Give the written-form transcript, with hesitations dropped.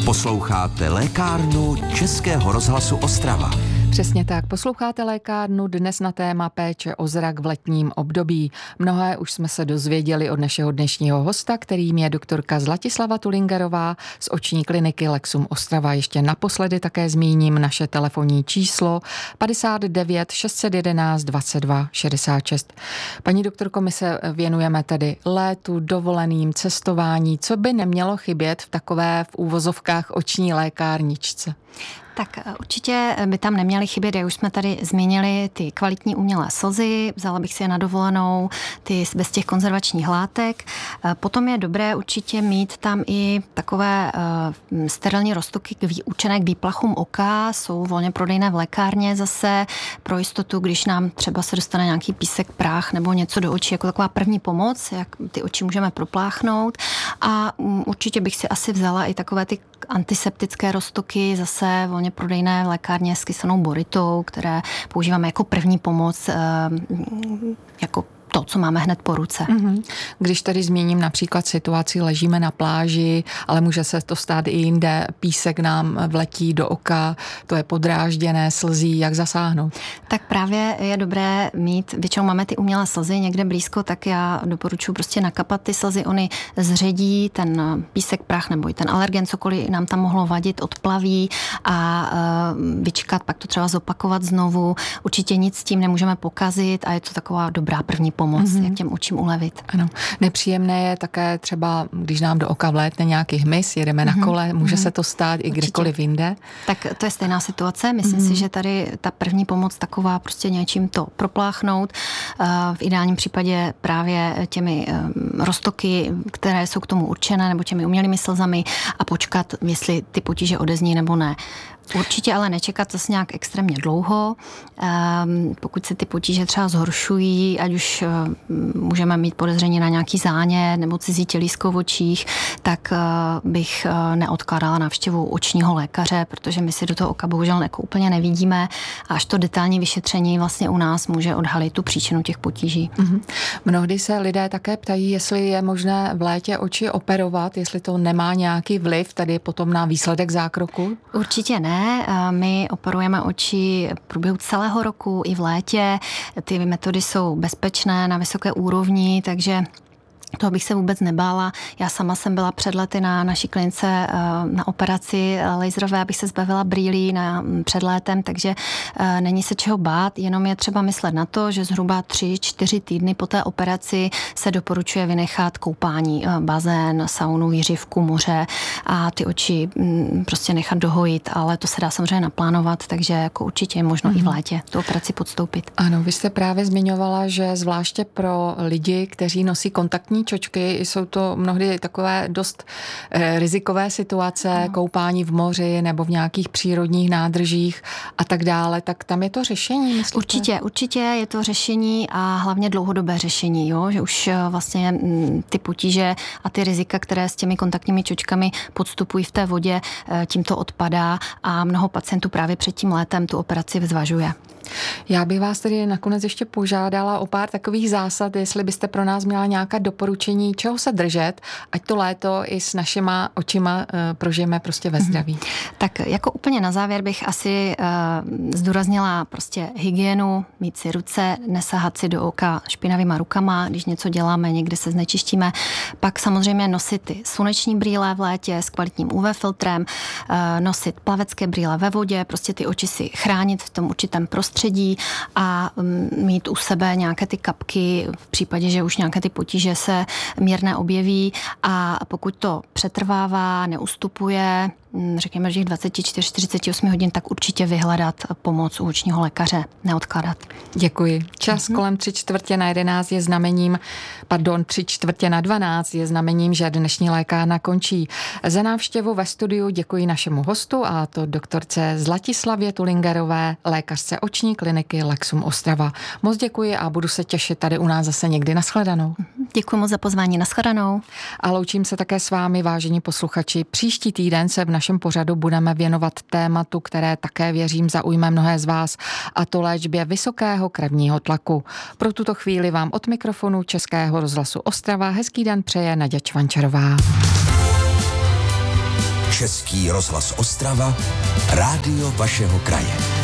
Posloucháte lékárnu Českého rozhlasu Ostrava. Přesně tak, posloucháte lékárnu dnes na téma péče o zrak v letním období. Mnohé už jsme se dozvěděli od našeho dnešního hosta, kterým je doktorka Zlatislava Tulingerová z oční kliniky Lexum Ostrava. Ještě naposledy také zmíním naše telefonní číslo 59 611 22 66. Paní doktorko, my se věnujeme tedy létu, dovoleným, cestování. Co by nemělo chybět v takové v úvozovkách oční lékárničce? Tak určitě by tam neměly chybět, jak už jsme tady zmínili, ty kvalitní umělé slzy, vzala bych si je na dovolenou, ty bez těch konzervačních látek. Potom je dobré určitě mít tam i takové sterilní roztoky určené k výplachům oka, jsou volně prodejné v lékárně zase pro jistotu, když nám třeba se dostane nějaký písek, prach nebo něco do očí, jako taková první pomoc, jak ty oči můžeme propláchnout. A určitě bych si asi vzala i takové ty antiseptické roztoky, zase volně prodejné v lékárně s kyselnou boritou, které používáme jako první pomoc, jako to, co máme hned po ruce. Když tady zmíním například situaci, ležíme na pláži, ale může se to stát i jinde, písek nám vletí do oka, to je podrážděné, slzí, jak zasáhnout? Tak právě je dobré mít, většinou máme ty umělé slzy někde blízko, tak já doporučuji prostě nakapat ty slzy, oni zředí ten písek, prach nebo i ten alergen, cokoliv nám tam mohlo vadit, odplaví a vyčkat, pak to třeba zopakovat znovu. Určitě nic s tím nemůžeme pokazit a je to taková dobrá první pomoc, jak těm očím ulevit. Ano. Nepříjemné je také třeba, když nám do oka vlétne nějaký hmyz, jedeme na kole, může se to stát i kdekoliv jinde. Tak to je stejná situace. Myslím si, že tady ta první pomoc taková prostě něčím to propláchnout. V ideálním případě právě těmi roztoky, které jsou k tomu určené, nebo těmi umělými slzami a počkat, jestli ty potíže odezní nebo ne. Určitě ale nečekat zase nějak extrémně dlouho. Pokud se ty potíže třeba zhoršují, ať už můžeme mít podezření na nějaký zánět nebo cizí tělísko v očích, tak bych neodkládala návštěvu očního lékaře, protože my si do toho oka bohužel jako úplně nevidíme a až to detailní vyšetření vlastně u nás může odhalit tu příčinu těch potíží. Mnohdy se lidé také ptají, jestli je možné v létě oči operovat, jestli to nemá nějaký vliv tady potom na výsledek zákroku? Určitě ne. My operujeme oči v průběhu celého roku i v létě. Ty metody jsou bezpečné, na vysoké úrovni, takže toho bych se vůbec nebála. Já sama jsem byla před lety na naší klinice na operaci laserové, abych se zbavila brýlí před létem, takže není se čeho bát, jenom je třeba myslet na to, že zhruba 3-4 týdny po té operaci se doporučuje vynechat koupání, bazén, saunu, výřivku, moře a ty oči prostě nechat dohojit, ale to se dá samozřejmě naplánovat, takže jako určitě je možno i v létě tu operaci podstoupit. Ano, vy jste právě zmiňovala, že zvláště pro lidi, kteří nosí kontaktní čočky, jsou to mnohdy takové dost rizikové situace, koupání v moři nebo v nějakých přírodních nádržích a tak dále, tak tam je to řešení, myslíte? Určitě je to řešení a hlavně dlouhodobé řešení, jo? Že už vlastně ty potíže a ty rizika, které s těmi kontaktními čočkami podstupují v té vodě, tím to odpadá a mnoho pacientů právě před tím létem tu operaci zvažuje. Já bych vás tedy nakonec ještě požádala o pár takových zásad, jestli byste pro nás měla nějaká doporučení, čeho se držet, ať to léto i s našima očima prožijeme prostě ve zdraví. Tak jako úplně na závěr bych asi zdůraznila prostě hygienu, mít si ruce, nesahat si do oka špinavýma rukama, když něco děláme, někde se znečištíme. Pak samozřejmě nosit ty sluneční brýle v létě s kvalitním UV filtrem, nosit plavecké brýle ve vodě, prostě ty oči si chránit v tom určitém prostředí a mít u sebe nějaké ty kapky v případě, že už nějaké ty potíže se mírné objeví a pokud to přetrvává, neustupuje, řekněme, že 24-48 hodin, tak určitě vyhledat pomoc u očního lékaře, neodkládat. Děkuji. Čas kolem 3/4 je znamením, 3/4 je znamením, že dnešní lékárna končí. Za návštěvu ve studiu děkuji našemu hostu, a to doktorce Zlatislavě Tulingerové, lékařce oční kliniky Lexum Ostrava. Moc děkuji a budu se těšit tady u nás zase někdy. Nashledanou. Děkuji moc za pozvání. Nashledanou. A loučím se také s vámi, vážení posluchači. Příští týden se v našem pořadu budeme věnovat tématu, které také věřím zaujme mnohé z vás, a to léčbě vysokého krevního tlaku. Pro tuto chvíli vám od mikrofonu Českého rozhlasu Ostrava hezký den přeje Naděja Čvančarová. Český rozhlas Ostrava, rádio vašeho kraje.